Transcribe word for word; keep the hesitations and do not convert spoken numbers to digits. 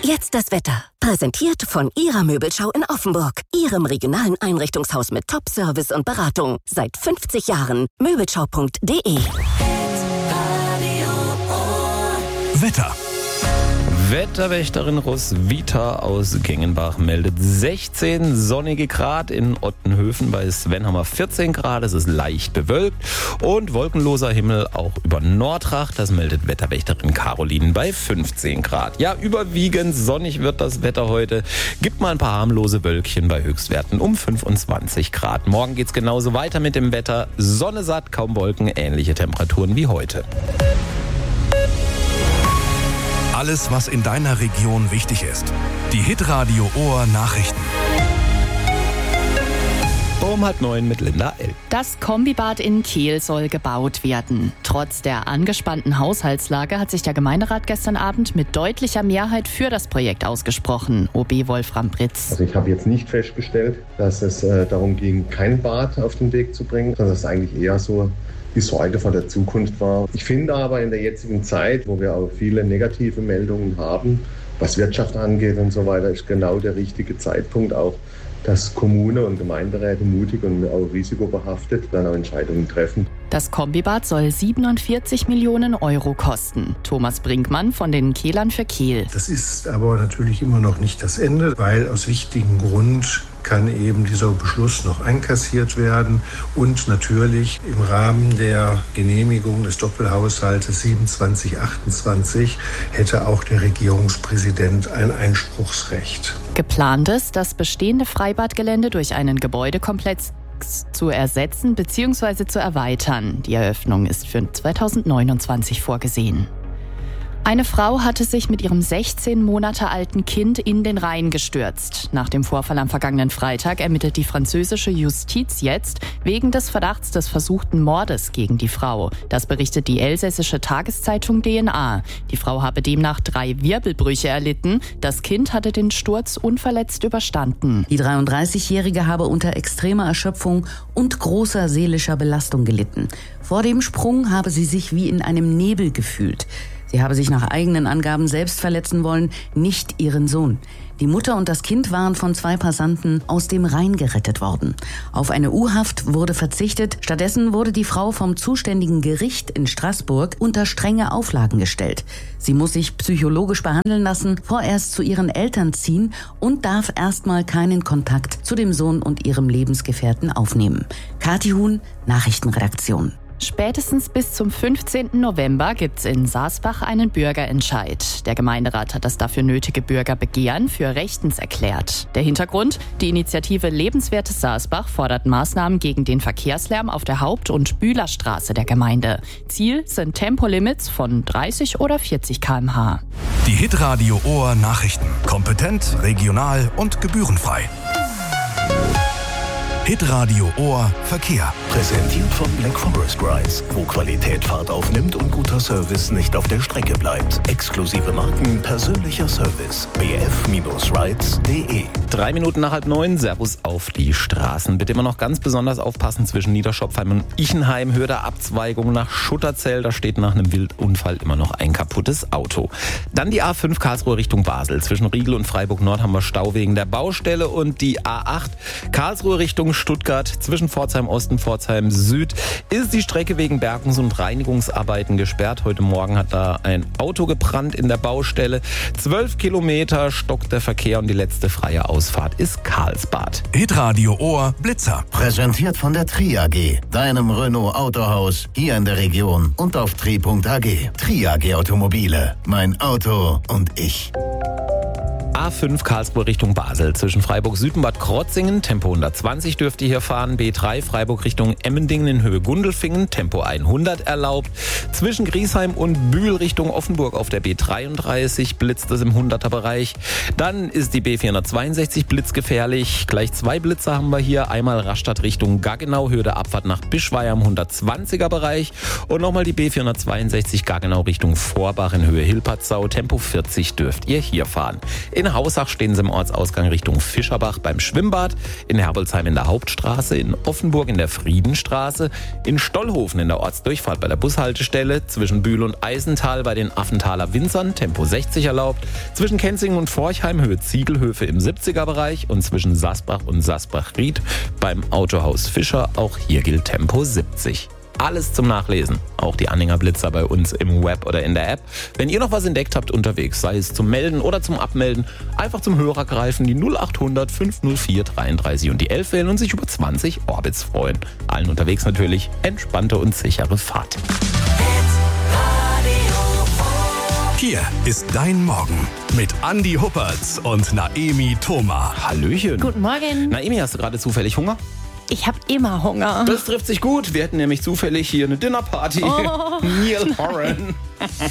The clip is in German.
Jetzt das Wetter. Präsentiert von Ihrer Möbelschau in Offenburg. Ihrem regionalen Einrichtungshaus mit Top-Service und Beratung. Seit fünfzig Jahren. Möbelschau punkt de. Wetter. Wetterwächterin Roswitha aus Gengenbach meldet sechzehn sonnige Grad, in Ottenhöfen bei Sven haben wir vierzehn Grad, es ist leicht bewölkt und wolkenloser Himmel auch über Nordrach, das meldet Wetterwächterin Caroline bei fünfzehn Grad. Ja, überwiegend sonnig wird das Wetter heute, gibt mal ein paar harmlose Wölkchen bei Höchstwerten um fünfundzwanzig Grad. Morgen geht's genauso weiter mit dem Wetter, Sonne satt, kaum Wolken, ähnliche Temperaturen wie heute. Alles, was in deiner Region wichtig ist. Die Hitradio Ohr Nachrichten. Um halb neun mit Linda L. Das Kombibad in Kehl soll gebaut werden. Trotz der angespannten Haushaltslage hat sich der Gemeinderat gestern Abend mit deutlicher Mehrheit für das Projekt ausgesprochen. O B Wolfram Britz. Also ich habe jetzt nicht festgestellt, dass es äh, darum ging, kein Bad auf den Weg zu bringen, sondern dass es eigentlich eher so die Sorge vor der Zukunft war. Ich finde aber in der jetzigen Zeit, wo wir auch viele negative Meldungen haben, was Wirtschaft angeht und so weiter, ist genau der richtige Zeitpunkt auch, dass Kommune und Gemeinderäte mutig und auch risikobehaftet dann auch Entscheidungen treffen. Das Kombibad soll siebenundvierzig Millionen Euro kosten. Thomas Brinkmann von den Kehlern für Kehl. Das ist aber natürlich immer noch nicht das Ende, weil aus wichtigem Grund kann eben dieser Beschluss noch einkassiert werden und natürlich im Rahmen der Genehmigung des Doppelhaushaltes siebenundzwanzig achtundzwanzig hätte auch der Regierungspräsident ein Einspruchsrecht. Geplant ist, das bestehende Freibadgelände durch einen Gebäudekomplex zu ersetzen bzw. zu erweitern. Die Eröffnung ist für zweitausendneunundzwanzig vorgesehen. Eine Frau hatte sich mit ihrem sechzehn Monate alten Kind in den Rhein gestürzt. Nach dem Vorfall am vergangenen Freitag ermittelt die französische Justiz jetzt wegen des Verdachts des versuchten Mordes gegen die Frau. Das berichtet die elsässische Tageszeitung D N A. Die Frau habe demnach drei Wirbelbrüche erlitten. Das Kind hatte den Sturz unverletzt überstanden. Die dreiunddreißigjährige habe unter extremer Erschöpfung und großer seelischer Belastung gelitten. Vor dem Sprung habe sie sich wie in einem Nebel gefühlt. Sie habe sich nach eigenen Angaben selbst verletzen wollen, nicht ihren Sohn. Die Mutter und das Kind waren von zwei Passanten aus dem Rhein gerettet worden. Auf eine U-Haft wurde verzichtet. Stattdessen wurde die Frau vom zuständigen Gericht in Straßburg unter strenge Auflagen gestellt. Sie muss sich psychologisch behandeln lassen, vorerst zu ihren Eltern ziehen und darf erstmal keinen Kontakt zu dem Sohn und ihrem Lebensgefährten aufnehmen. Kathi Huhn, Nachrichtenredaktion. Spätestens bis zum fünfzehnten November gibt's in Saasbach einen Bürgerentscheid. Der Gemeinderat hat das dafür nötige Bürgerbegehren für rechtens erklärt. Der Hintergrund? Die Initiative Lebenswertes Saasbach fordert Maßnahmen gegen den Verkehrslärm auf der Haupt- und Bühlerstraße der Gemeinde. Ziel sind Tempolimits von dreißig oder vierzig Kilometer pro Stunde. Die Hitradio Ohr Nachrichten. Kompetent, regional und gebührenfrei. Hitradio Ohr Verkehr. Präsentiert von Black Forest Rides, wo Qualität Fahrt aufnimmt und guter Service nicht auf der Strecke bleibt. Exklusive Marken, persönlicher Service. b f rides punkt de. Drei Minuten nach halb neun, Servus auf die Straßen. Bitte immer noch ganz besonders aufpassen zwischen Niederschopfheim und Ichenheim. Höhe der Abzweigung nach Schutterzell. Da steht nach einem Wildunfall immer noch ein kaputtes Auto. Dann die A fünf Karlsruhe Richtung Basel. Zwischen Riegel und Freiburg Nord haben wir Stau wegen der Baustelle. Und die A acht Karlsruhe Richtung Stuttgart zwischen Pforzheim Ost und Pforzheim Süd ist die Strecke wegen Bergungs- und Reinigungsarbeiten gesperrt. Heute Morgen hat da ein Auto gebrannt in der Baustelle. Zwölf Kilometer stockt der Verkehr und die letzte freie Ausfahrt ist Karlsbad. Hitradio Ohr Blitzer. Präsentiert von der Tri A G, deinem Renault Autohaus hier in der Region und auf tri punkt a g. Tri A G Automobile, mein Auto und ich. A fünf Karlsruhe Richtung Basel. Zwischen Freiburg Süd und Bad Krotzingen. Tempo hundertzwanzig dürft ihr hier fahren. B drei Freiburg Richtung Emmendingen in Höhe Gundelfingen. Tempo hundert erlaubt. Zwischen Griesheim und Bühl Richtung Offenburg auf der B dreiunddreißig blitzt es im hunderter Bereich. Dann ist die B vierhundertzweiundsechzig blitzgefährlich. Gleich zwei Blitzer haben wir hier. Einmal Rastatt Richtung Gaggenau. Höhe der Abfahrt nach Bischweier im hundertzwanziger Bereich. Und nochmal die B vierhundertzweiundsechzig Gaggenau Richtung Vorbach in Höhe Hilpertsau. Tempo vierzig dürft ihr hier fahren. In Hausach stehen sie im Ortsausgang Richtung Fischerbach beim Schwimmbad, in Herbolzheim in der Hauptstraße, in Offenburg in der Friedenstraße, in Stollhofen in der Ortsdurchfahrt bei der Bushaltestelle, zwischen Bühl und Eisental bei den Affenthaler Winzern, Tempo sechzig erlaubt, zwischen Kenzingen und Forchheim Höhe Ziegelhöfe im siebziger-Bereich und zwischen Sasbach und Sasbach-Ried beim Autohaus Fischer, auch hier gilt Tempo siebzig. Alles zum Nachlesen, auch die Anhängerblitzer bei uns im Web oder in der App. Wenn ihr noch was entdeckt habt unterwegs, sei es zum Melden oder zum Abmelden, einfach zum Hörer greifen, die null acht hundert fünf null vier dreiunddreißig und die elf wählen und sich über zwanzig Orbits freuen. Allen unterwegs natürlich entspannte und sichere Fahrt. Hier ist dein Morgen mit Andi Huppertz und Naemi Thoma. Hallöchen. Guten Morgen. Naemi, hast du gerade zufällig Hunger? Ich habe immer Hunger. Das trifft sich gut. Wir hätten nämlich zufällig hier eine Dinnerparty. Oh, Neil Horan.